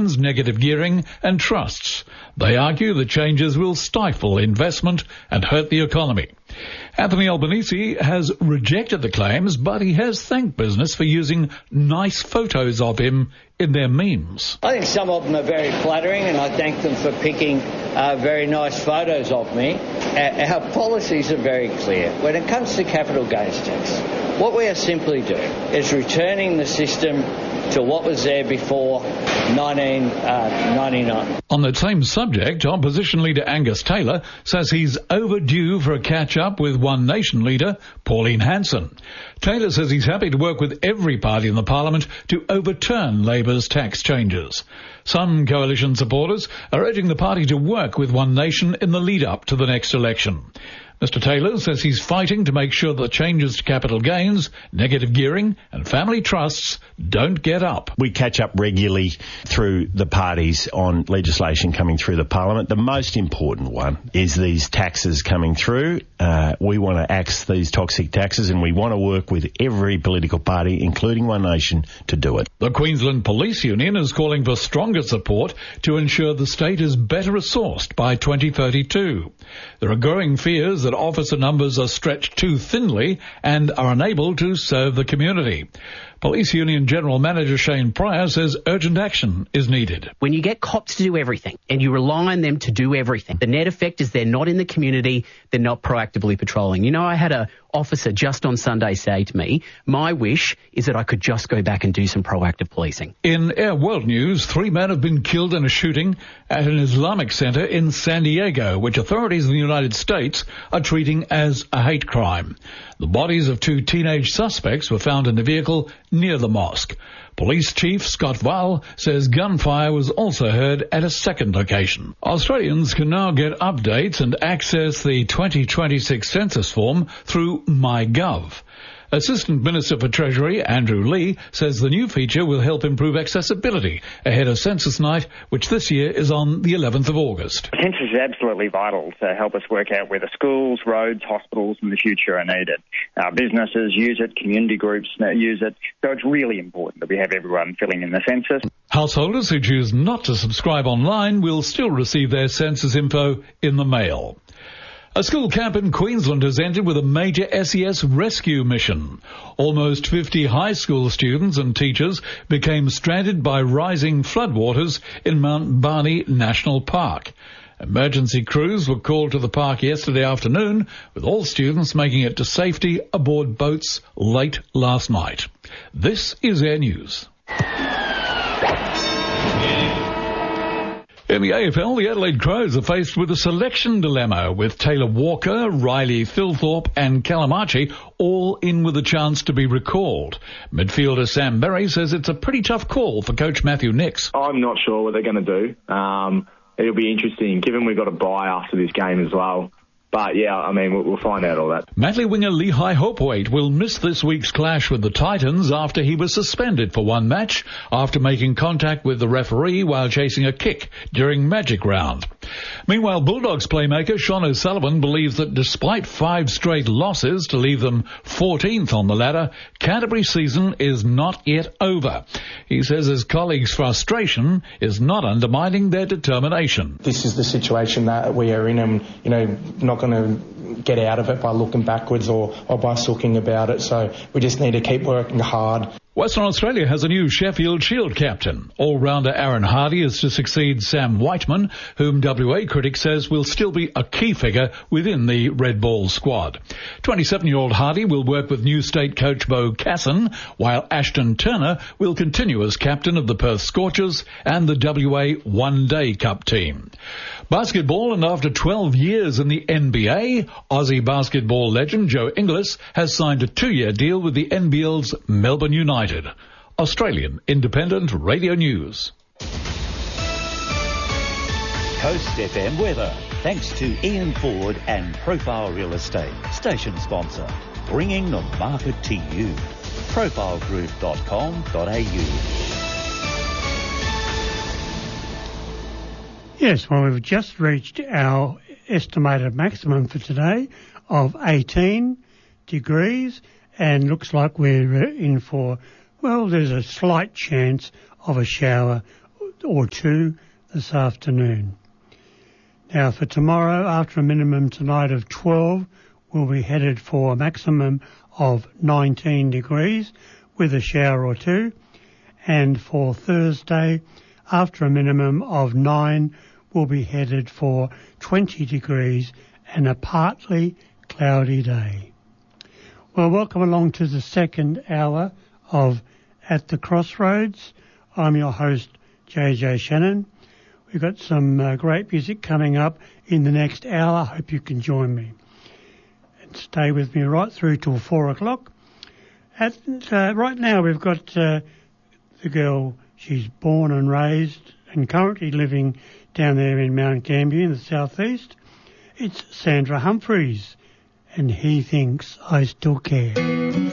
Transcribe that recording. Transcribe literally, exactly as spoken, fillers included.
options, negative gearing and trusts. They argue the changes will stifle investment and hurt the economy. Anthony Albanese has rejected the claims, but he has thanked business for using nice photos of him in their memes. I think some of them are very flattering, and I thank them for picking uh, very nice photos of me. Our, our policies are very clear. When it comes to capital gains tax, what we are simply doing is returning the system to what was there before nineteen ninety-nine. On that same subject, Opposition Leader Angus Taylor says he's overdue for a catch-up with One Nation leader Pauline Hanson. Taylor says he's happy to work with every party in the Parliament to overturn Labor's tax changes. Some coalition supporters are urging the party to work with One Nation in the lead-up to the next election. Mister Taylor says he's fighting to make sure that changes to capital gains, negative gearing and family trusts don't get up. We catch up regularly through the parties on legislation coming through the Parliament. The most important one is these taxes coming through. Uh, we want to axe these toxic taxes, and we want to work with every political party, including One Nation, to do it. The Queensland Police Union is calling for stronger support to ensure the state is better resourced by twenty thirty-two. There are growing fears that officer numbers are stretched too thinly and are unable to serve the community. Police Union General Manager Shane Pryor says urgent action is needed. When you get cops to do everything and you rely on them to do everything, the net effect is they're not in the community, they're not proactively patrolling. You know, I had a officer just on Sunday say to me, my wish is that I could just go back and do some proactive policing. In Air World News, three men have been killed in a shooting at an Islamic center in San Diego, which authorities in the United States are treating as a hate crime. The bodies of two teenage suspects were found in a vehicle near the mosque. Police Chief Scott Val says gunfire was also heard at a second location. Australians can now get updates and access the twenty twenty-six census form through MyGov. Assistant Minister for Treasury Andrew Lee says the new feature will help improve accessibility ahead of Census Night, which this year is on the eleventh of August. Census is absolutely vital to help us work out whether schools, roads, hospitals in the future are needed. Our businesses use it, community groups use it, so it's really important that we have everyone filling in the census. Householders who choose not to subscribe online will still receive their census info in the mail. A school camp in Queensland has ended with a major S E S rescue mission. Almost fifty high school students and teachers became stranded by rising floodwaters in Mount Barney National Park. Emergency crews were called to the park yesterday afternoon, with all students making it to safety aboard boats late last night. This is Air News. In the A F L, the Adelaide Crows are faced with a selection dilemma, with Taylor Walker, Riley Thilthorpe and Callum Archie all in with a chance to be recalled. Midfielder Sam Berry says it's a pretty tough call for coach Matthew Nix. I'm not sure what they're going to do. Um, it'll be interesting, given we've got a bye after this game as well. But, yeah, I mean, we'll, we'll find out all that. Manly winger Lehigh Hopewaite will miss this week's clash with the Titans after he was suspended for one match after making contact with the referee while chasing a kick during Magic Round. Meanwhile, Bulldogs playmaker Sean O'Sullivan believes that despite five straight losses to leave them fourteenth on the ladder, Canterbury's season is not yet over. He says his colleagues' frustration is not undermining their determination. This is the situation that we are in, and, you know, not going to get out of it by looking backwards or, or by sulking about it. So we just need to keep working hard. Western Australia has a new Sheffield Shield captain. All-rounder Aaron Hardy is to succeed Sam Whiteman, whom W A critics says will still be a key figure within the Red Ball squad. twenty-seven-year-old Hardy will work with new state coach Bo Casson, while Ashton Turner will continue as captain of the Perth Scorchers and the W A One Day Cup team. Basketball, and after twelve years in the N B A, Aussie basketball legend Joe Inglis has signed a two-year deal with the N B L's Melbourne United. Australian Independent Radio News. Coast F M weather, thanks to Ian Ford and Profile Real Estate, station sponsor, bringing the market to you. profile group dot com dot a u. Yes, well, we've just reached our estimated maximum for today of eighteen degrees, and looks like we're in for, well, there's a slight chance of a shower or two this afternoon. Now for tomorrow, after a minimum tonight of twelve, we'll be headed for a maximum of nineteen degrees with a shower or two. And for Thursday, after a minimum of nine, we'll be headed for twenty degrees and a partly cloudy day. Well, welcome along to the second hour of At the Crossroads. I'm your host, J J Shannon. We've got some uh, great music coming up in the next hour. I hope you can join me. And stay with me right through till four o'clock. At, uh, right now we've got uh, the girl, she's born and raised and currently living down there in Mount Gambier in the southeast. It's Sandra Humphreys, and He Thinks I Still Care.